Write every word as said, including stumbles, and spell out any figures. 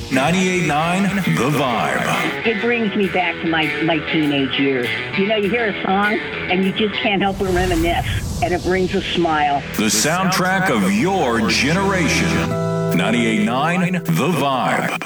ninety-eight point nine The Vibe. It brings me back to my, my teenage years. You know, you hear a song and you just can't help but reminisce, and it brings a smile. The soundtrack of your generation. ninety-eight point nine The Vibe.